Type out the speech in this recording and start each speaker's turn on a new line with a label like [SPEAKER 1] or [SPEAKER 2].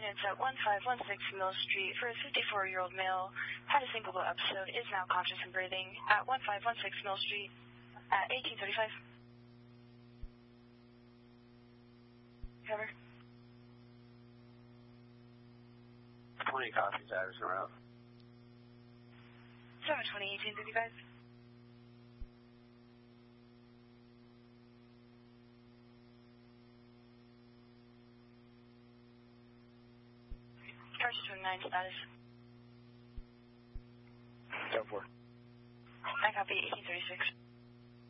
[SPEAKER 1] units at 1516 Mill Street for a 54-year-old male. Had a syncopal episode, is now conscious and breathing at 1516 Mill Street at 1835. Cover.
[SPEAKER 2] 20 copies, Addison Road.
[SPEAKER 1] 720 1835. Cars 29 status.
[SPEAKER 2] 10-4.
[SPEAKER 1] I copy 1836.